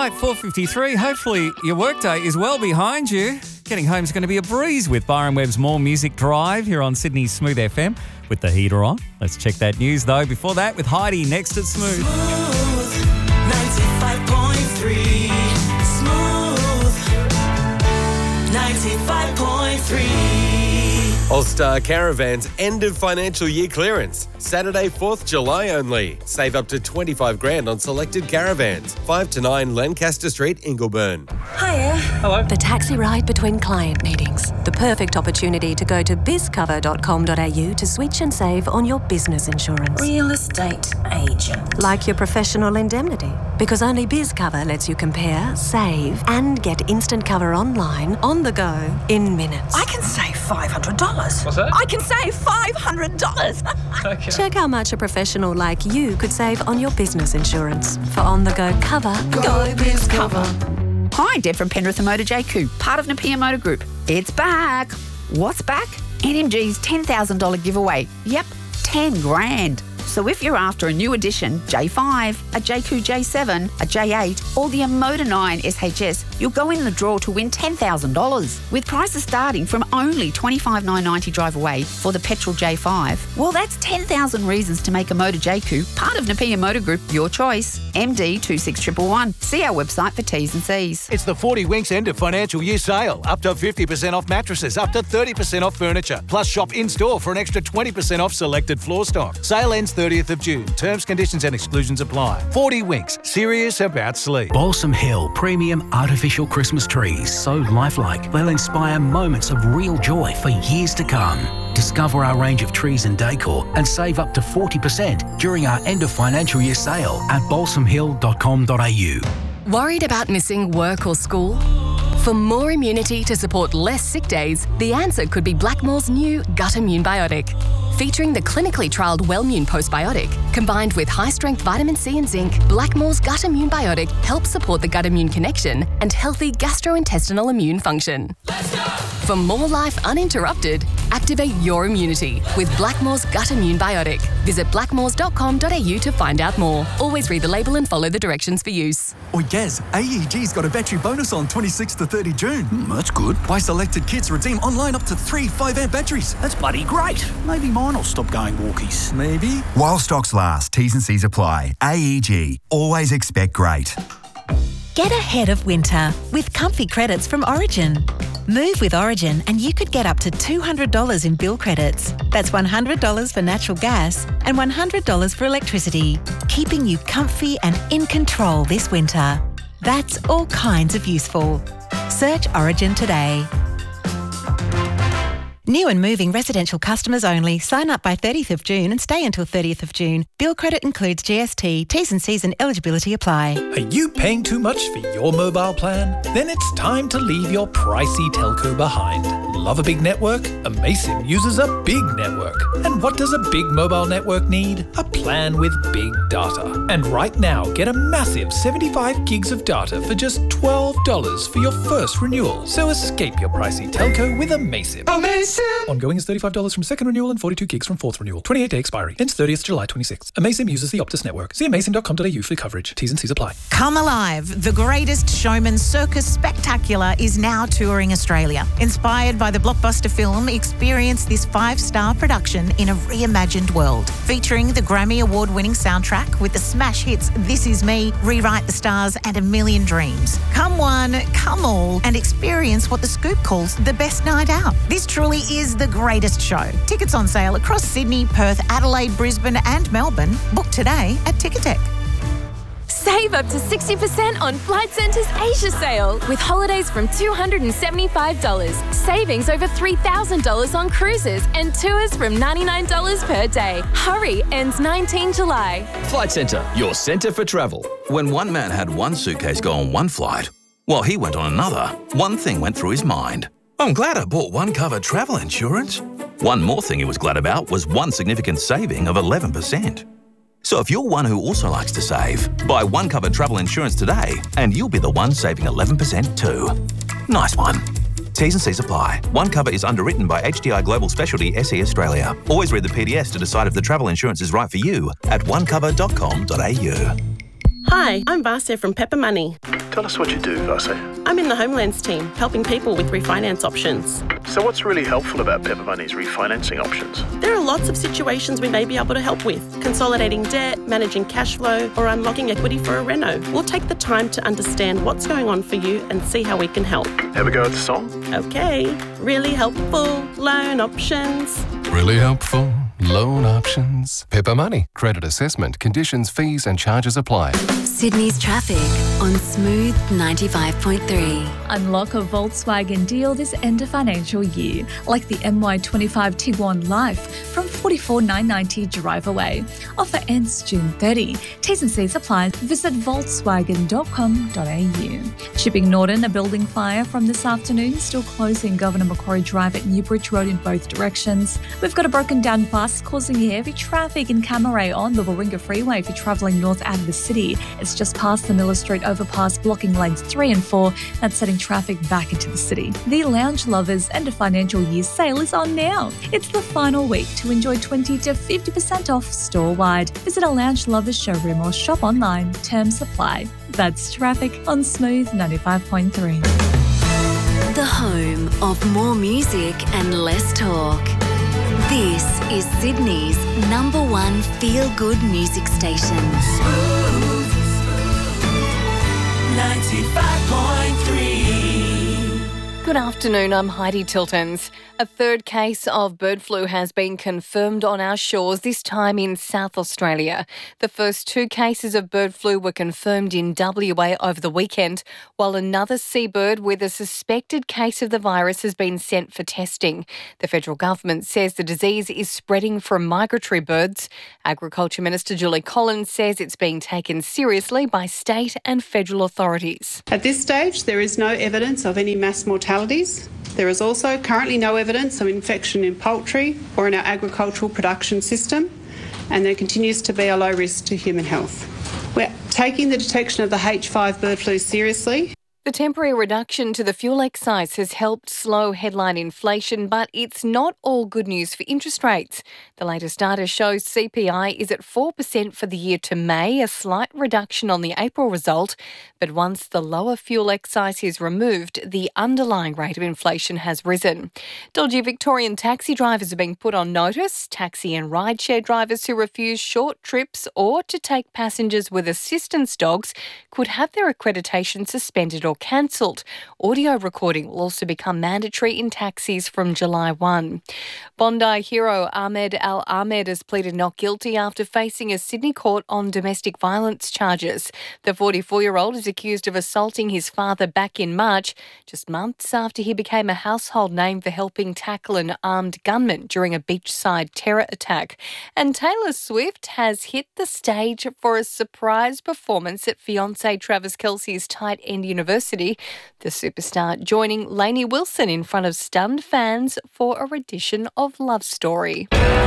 right, 4:53. Hopefully your workday is well behind you. Getting home is going to be a breeze with Byron Webb's More Music Drive here on Sydney's Smooth FM with the heater on. Let's check that news though. Before that, with Heidi next at Smooth. Smooth 95.3. Smooth 95.3. All-Star Caravans end of financial year clearance. Saturday, 4th July only. Save up to $25,000 on selected caravans. 5 to 9 Lancaster Street, Ingleburn. Hiya. Hello. The taxi ride between client meetings. The perfect opportunity to go to bizcover.com.au to switch and save on your business insurance. Real estate agent. Like your professional indemnity. Because only BizCover lets you compare, save, and get instant cover online, on the go, in minutes. I can save $500. What's that? I can save $500. Okay. Check how much a professional like you could save on your business insurance. For on-the-go cover, go BizCover. Hi, Deb from Penrith and Motor JQ, part of Napier Motor Group. It's back. What's back? NMG's $10,000 giveaway. Yep, 10 grand. So if you're after a new edition, J5, a JQ J7, a J8, or the Motor 9 SHS, you'll go in the draw to win $10,000. With prices starting from only $25,990 drive away for the petrol J5, well, that's 10,000 reasons to make a Motor JQ part of Napier Motor Group your choice. MD 26111. See our website for T's and C's. It's the 40 Winks end of financial year sale. Up to 50% off mattresses, up to 30% off furniture. Plus shop in-store for an extra 20% off selected floor stock. Sale ends 30th of June. Terms, conditions and exclusions apply. 40 Winks. Serious about sleep. Balsam Hill Premium Artificial Christmas Trees. So lifelike, they'll inspire moments of real joy for years to come. Discover our range of trees and decor and save up to 40% during our end of financial year sale at balsamhill.com.au. Worried about missing work or school? For more immunity to support less sick days, the answer could be Blackmore's new Gut Immune Biotic. Featuring the clinically trialled Wellmune Postbiotic, combined with high-strength vitamin C and zinc, Blackmore's Gut Immune Biotic helps support the gut-immune connection and healthy gastrointestinal immune function. For more life uninterrupted, activate your immunity with Blackmore's Gut Immune Biotic. Visit blackmores.com.au to find out more. Always read the label and follow the directions for use. Oi, Gaz, AEG's got a battery bonus on 26th to 30 June. That's good. Buy selected kits, redeem online up to 3 5-amp batteries. That's bloody great. Maybe mine will stop going walkies. Maybe. While stocks last, T's and C's apply. AEG. Always expect great. Get ahead of winter with comfy credits from Origin. Move with Origin and you could get up to $200 in bill credits. That's $100 for natural gas and $100 for electricity, keeping you comfy and in control this winter. That's all kinds of useful. Search Origin today. New and moving residential customers only. Sign up by 30th of June and stay until 30th of June. Bill credit includes GST, T's and C's and eligibility apply. Are you paying too much for your mobile plan? Then it's time to leave your pricey telco behind. Love a big network? Amaysim uses a big network. And what does a big mobile network need? A plan with big data. And right now, get a massive 75 gigs of data for just $12 for your first renewal. So escape your pricey telco with Amaysim. Amaysim! Ongoing is $35 from second renewal and 42 gigs from fourth renewal. 28-day expiry. Ends 30th July 26. Amaysim uses the Optus network. See amaysim.com.au for coverage. T's and C's apply. Come Alive, the Greatest Showman Circus Spectacular is now touring Australia. Inspired by the blockbuster film, experience this 5-star production in a reimagined world. Featuring the Grammy Award-winning soundtrack with the smash hits This Is Me, Rewrite the Stars and A Million Dreams. Come one, come all, and experience what The Scoop calls the best night out. This truly is the greatest show. Tickets on sale across Sydney, Perth, Adelaide, Brisbane and Melbourne. Book today at Ticketek. Save up to 60% on Flight Centre's Asia sale with holidays from $275, savings over $3,000 on cruises and tours from $99 per day. Hurry, ends 19 July. Flight Centre, your centre for travel. When one man had one suitcase go on one flight, while he went on another, one thing went through his mind. I'm glad I bought one cover travel insurance. One more thing he was glad about was one significant saving of 11%. So if you're one who also likes to save, buy one cover travel insurance today and you'll be the one saving 11% too. Nice one. T's and C's apply. One cover is underwritten by HDI Global Specialty SE Australia. Always read the PDS to decide if the travel insurance is right for you at onecover.com.au. Hi, I'm Vasya from Pepper Money. Tell us what you do, Vase. I'm in the Homelands team, helping people with refinance options. So what's really helpful about Pepper Money's refinancing options? There are lots of situations we may be able to help with. Consolidating debt, managing cash flow, or unlocking equity for a reno. We'll take the time to understand what's going on for you and see how we can help. Have a go at the song? Okay. Really helpful loan options. Really helpful loan options. Pepper Money. Credit assessment, conditions, fees and charges apply. Sydney's traffic on Smooth 95.3. Unlock a Volkswagen deal this end of financial year, like the MY25 Tiguan Life from $44,990 drive away. Offer ends June 30. T's and C's apply. Visit volkswagen.com.au. Shipping Norton, a building fire from this afternoon, still closing Governor Macquarie Drive at Newbridge Road in both directions. We've got a broken down bus causing heavy traffic in Camaray on the Warringah Freeway if you're travelling north out of the city. It's just past the Miller Street overpass, blocking lanes 3 and 4. That's setting traffic back into the city. The Lounge Lovers end of financial year sale is on now. It's the final week to enjoy 20 to 50% off store-wide. Visit a Lounge Lovers showroom or shop online. Terms apply. That's traffic on Smooth 95.3. The home of more music and less talk. This is Sydney's #1 feel-good music station. 95.3. Good afternoon, I'm Heidi Tiltons. A third case of bird flu has been confirmed on our shores, this time in South Australia. The first 2 cases of bird flu were confirmed in WA over the weekend, while another seabird with a suspected case of the virus has been sent for testing. The federal government says the disease is spreading from migratory birds. Agriculture Minister Julie Collins says it's being taken seriously by state and federal authorities. At this stage, there is no evidence of any mass mortalities. There is also currently no evidence of infection in poultry or in our agricultural production system, and there continues to be a low risk to human health. We're taking the detection of the H5 bird flu seriously. The temporary reduction to the fuel excise has helped slow headline inflation, but it's not all good news for interest rates. The latest data shows CPI is at 4% for the year to May, a slight reduction on the April result. But once the lower fuel excise is removed, the underlying rate of inflation has risen. Dodgy Victorian taxi drivers are being put on notice. Taxi and rideshare drivers who refuse short trips or to take passengers with assistance dogs could have their accreditation suspended or cancelled. Audio recording will also become mandatory in taxis from July 1. Bondi hero Ahmed Al Ahmed has pleaded not guilty after facing a Sydney court on domestic violence charges. The 44-year-old is accused of assaulting his father back in March, just months after he became a household name for helping tackle an armed gunman during a beachside terror attack. And Taylor Swift has hit the stage for a surprise performance at fiancé Travis Kelce's tight end university. The superstar joining Lainey Wilson in front of stunned fans for a rendition of Love Story.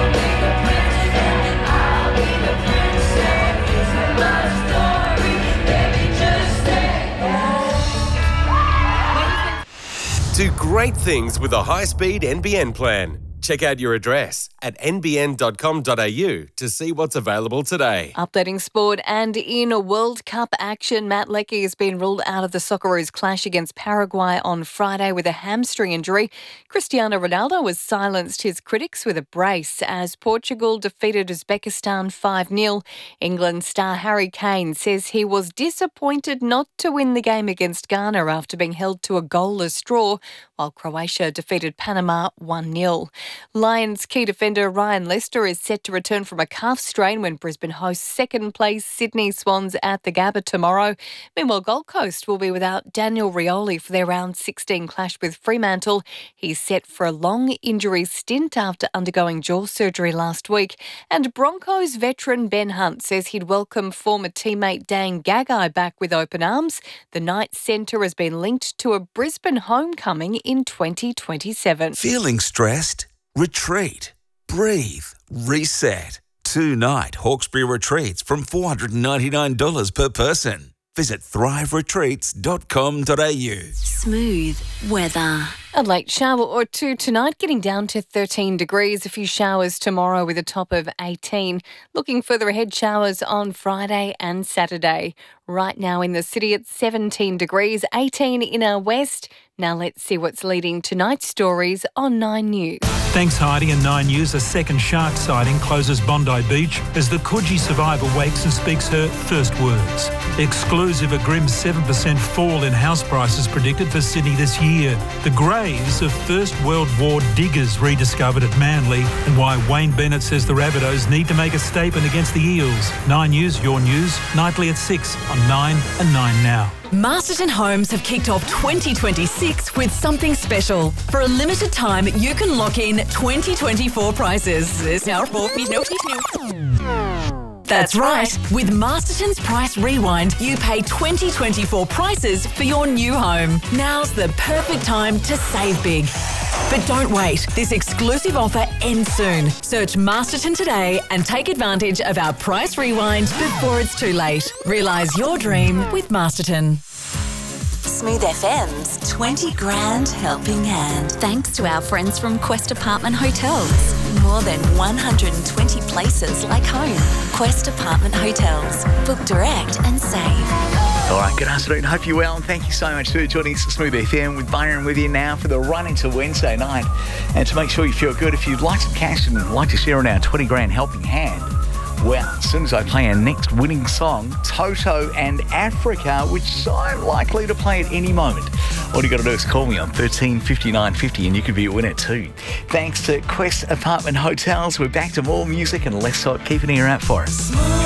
Do great things with a high-speed NBN plan. Check out your address at nbn.com.au to see what's available today. Updating sport and in a World Cup action, Matt Leckie has been ruled out of the Socceroos clash against Paraguay on Friday with a hamstring injury. Cristiano Ronaldo has silenced his critics with a brace as Portugal defeated Uzbekistan 5-0. England star Harry Kane says he was disappointed not to win the game against Ghana after being held to a goalless draw, while Croatia defeated Panama 1-0. Lions key defender Ryan Lester is set to return from a calf strain when Brisbane hosts second-place Sydney Swans at the Gabba tomorrow. Meanwhile, Gold Coast will be without Daniel Rioli for their round 16 clash with Fremantle. He's set for a long injury stint after undergoing jaw surgery last week. And Broncos veteran Ben Hunt says he'd welcome former teammate Dan Gagai back with open arms. The Knights centre has been linked to a Brisbane homecoming in 2027. Feeling stressed? Retreat. Breathe. Reset. 2-night Hawkesbury retreats from $499 per person. Visit thriveretreats.com.au. Smooth weather. A late shower or two tonight, getting down to 13 degrees. A few showers tomorrow with a top of 18. Looking further ahead, showers on Friday and Saturday. Right now in the city, it's 17 degrees, 18 in our west. Now let's see what's leading tonight's stories on 9 News. Thanks, Heidi. And 9 News, a second shark sighting closes Bondi Beach as the Coogee survivor wakes and speaks her first words. Exclusive, a grim 7% fall in house prices predicted for Sydney this year. The graves of First World War diggers rediscovered at Manly, and why Wayne Bennett says the Rabbitohs need to make a statement against the Eels. 9 News, your news, nightly at 6 on 9 and 9 Now. Masterton Homes have kicked off 2026 with something special. For a limited time, you can lock in 2024 prices. That's right. With Masterton's Price Rewind, you pay 2024 prices for your new home. Now's the perfect time to save big. But don't wait. This exclusive offer ends soon. Search Masterton today and take advantage of our Price Rewind before it's too late. Realise your dream with Masterton. Smooth FM's 20 grand helping hand. Thanks to our friends from Quest Apartment Hotels. More than 120 places like home. Quest Apartment Hotels. Book direct and save. All right, good afternoon. Hope you're well, and thank you so much for joining us at Smooth FM with Byron with you now for the run into Wednesday night. And to make sure you feel good, if you'd like some cash and like to share in our 20 grand helping hand, well, as soon as I play our next winning song, Toto and Africa, which I'm likely to play at any moment, all you got to do is call me on 13 59 50 and you could be a winner too. Thanks to Quest Apartment Hotels, we're back to more music and less talk. Keep an ear out for us.